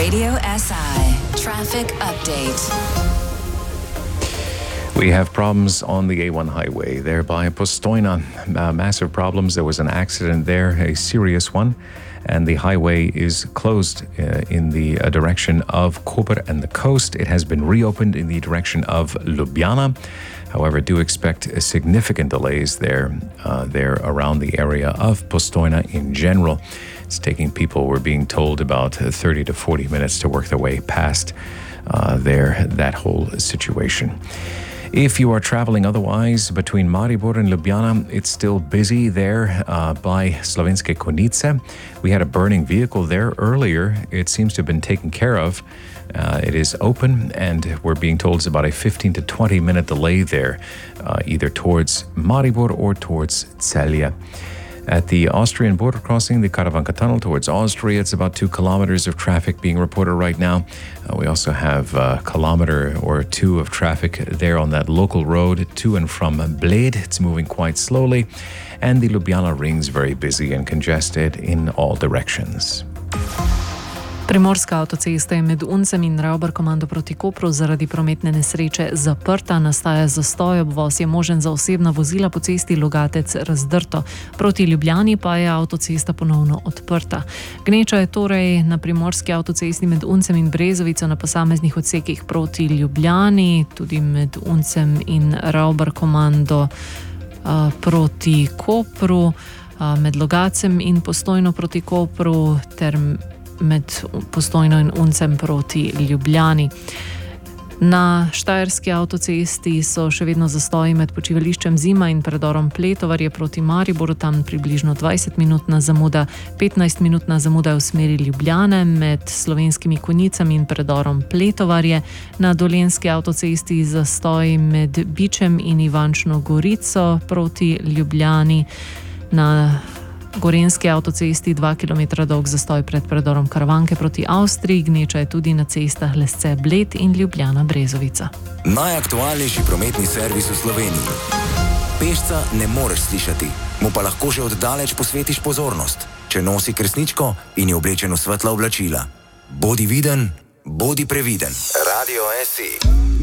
Radio SI Traffic Update. We have problems on the A1 highway there by Postojna. Massive problems. There was an accident there, a serious one, and the highway is closed in the direction of Koper and the coast. It has been reopened in the direction of Ljubljana. However, do expect significant delays there around the area of Postojna in general. It's taking people, we're being told, about 30 to 40 minutes to work their way past that whole situation. If you are traveling otherwise between Maribor and Ljubljana, it's still busy there by Slovenske Konjice. We had a burning vehicle there earlier. It seems to have been taken care of. It is open, and we're being told it's about a 15 to 20 minute delay there, either towards Maribor or towards Celje. At the Austrian border crossing, the Karavanka Tunnel towards Austria, it's about 2 kilometers of traffic being reported right now. We also have a kilometer or 2 of traffic there on that local road to and from Bled. It's moving quite slowly. And the Ljubljana ring's very busy and congested in all directions. Primorska avtocesta je med Uncem in Ravbarkomando proti Kopru zaradi prometne nesreče zaprta. Nastaja zastoj, obvoz je možen za osebna vozila po cesti Logatec-Razdrto. Proti Ljubljani pa je avtocesta ponovno odprta. Gneča je torej na primorski avtocesti med Uncem in Brezovico na posameznih odsekih proti Ljubljani, tudi med Uncem in Ravbarkomando proti Kopru, med Logatcem in Postojno proti Kopru ter med Postojno in Uncem proti Ljubljani. Na štajerski avtocesti so še vedno zastoji med počivališčem Zima in predorom Pletovarje proti Mariboru, tam približno 20-minutna zamuda, 15-minutna zamuda je v smeri Ljubljane med Slovenskimi Konjicami in predorom Pletovarje. Na dolenjski avtocesti zastoji med Bičem in Ivančno Gorico proti Ljubljani. Na Gorenjski avtocesti 2 km dolg zastoj pred predorom Karavanke proti Avstriji, gneča je tudi na cestah Lesce Bled in Ljubljana Brezovica. Najaktualnejši prometni servis v Sloveniji. Pešca ne moreš slišati, mu pa lahko že od daleč posvetiš pozornost, če nosi kresničko in je oblečen v svetla oblačila. Bodi viden, bodi previden. Radio SI.